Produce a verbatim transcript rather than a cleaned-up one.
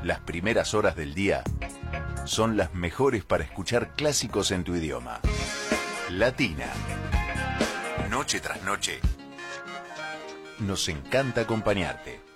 Las primeras horas del día son las mejores para escuchar clásicos en tu idioma. Latina. Noche tras noche. Nos encanta acompañarte.